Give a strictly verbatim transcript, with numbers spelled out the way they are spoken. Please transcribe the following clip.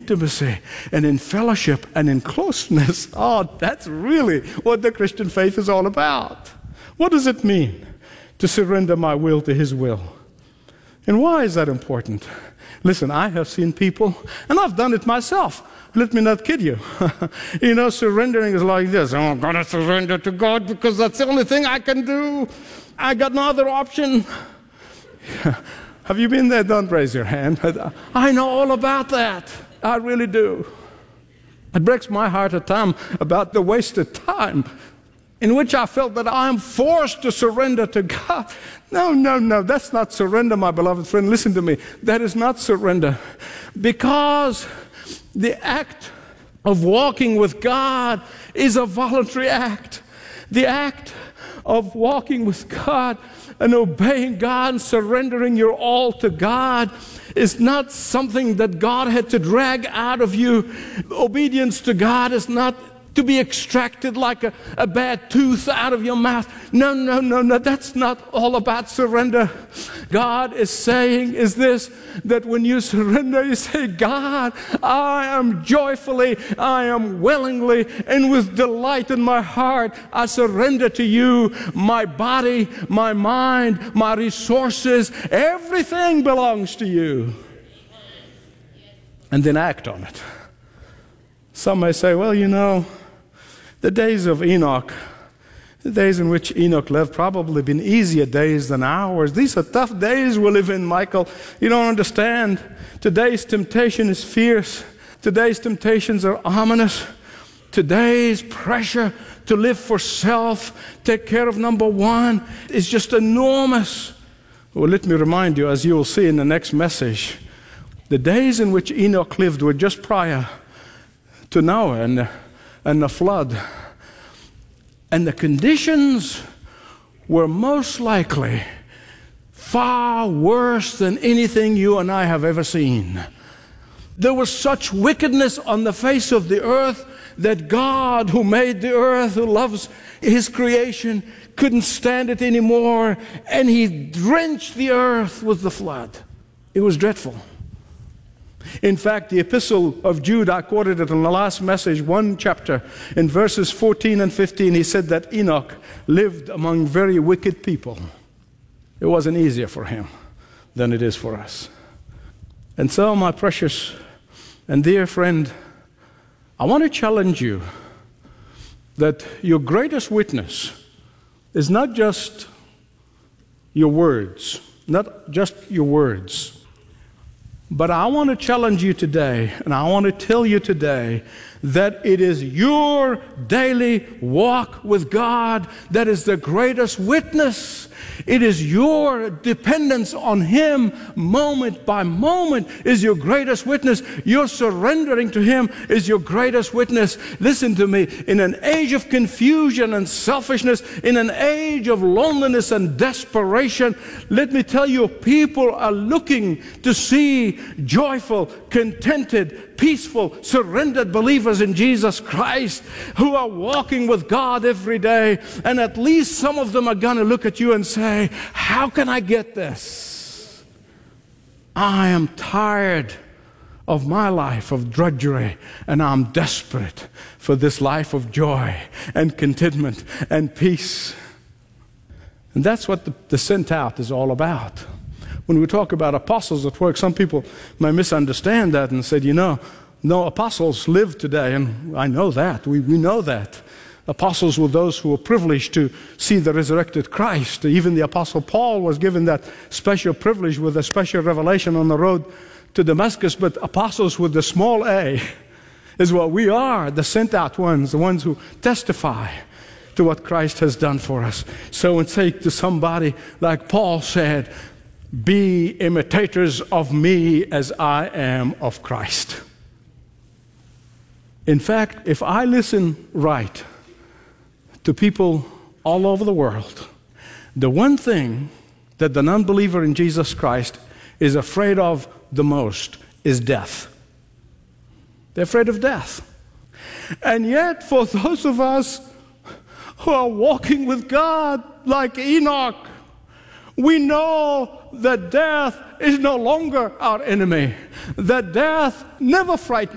intimacy and in fellowship and in closeness. Oh, that's really what the Christian faith is all about. What does it mean to surrender my will to His will? And why is that important? Listen, I have seen people, and I've done it myself. Let me not kid you. You know, surrendering is like this. Oh, I'm going to surrender to God because that's the only thing I can do. I got no other option. Have you been there? Don't raise your hand. I know all about that. I really do. It breaks my heart at times about the wasted time in which I felt that I am forced to surrender to God. No, no, no. That's not surrender, my beloved friend. Listen to me. That is not surrender. Because the act of walking with God is a voluntary act. The act of walking with God and obeying God and surrendering your all to God is not something that God had to drag out of you. Obedience to God is not to be extracted like a, a bad tooth out of your mouth. No, no, no, no. That's not all about surrender. God is saying is this, that when you surrender, you say, God, I am joyfully, I am willingly, and with delight in my heart, I surrender to you my body, my mind, my resources. Everything belongs to you. And then act on it. Some may say, well, you know, the days of Enoch, the days in which Enoch lived, probably been easier days than ours. These are tough days we live in, Michael. You don't understand. Today's temptation is fierce. Today's temptations are ominous. Today's pressure to live for self, take care of number one, is just enormous. Well, let me remind you, as you will see in the next message, the days in which Enoch lived were just prior to Noah and the, and the flood. And the conditions were most likely far worse than anything you and I have ever seen. There was such wickedness on the face of the earth that God, who made the earth, who loves His creation, couldn't stand it anymore, and He drenched the earth with the flood. It was dreadful. In fact, the epistle of Jude, I quoted it in the last message, one chapter, in verses fourteen and fifteen, he said that Enoch lived among very wicked people. It wasn't easier for him than it is for us. And so, my precious and dear friend, I want to challenge you that your greatest witness is not just your words, not just your words. But I want to challenge you today, and I want to tell you today that it is your daily walk with God that is the greatest witness. It is your dependence on Him moment by moment is your greatest witness. Your surrendering to Him is your greatest witness. Listen to me. In an age of confusion and selfishness, in an age of loneliness and desperation, let me tell you, people are looking to see joyful, contented, peaceful, surrendered believers in Jesus Christ who are walking with God every day. And at least some of them are going to look at you and say, how can I get this? I am tired of my life of drudgery, and I'm desperate for this life of joy and contentment and peace. And that's what the, the sent out is all about. When we talk about apostles at work, some people may misunderstand that and say, you know, no, apostles live today, and I know that. We, we know that. Apostles were those who were privileged to see the resurrected Christ. Even the Apostle Paul was given that special privilege with a special revelation on the road to Damascus. But apostles with the small a is what we are, the sent out ones, the ones who testify to what Christ has done for us. So and say to somebody like Paul said, be imitators of me as I am of Christ. In fact, if I listen right to people all over the world, the one thing that the non-believer in Jesus Christ is afraid of the most is death. They're afraid of death. And yet, for those of us who are walking with God like Enoch, we know that death is no longer our enemy, that death never frightens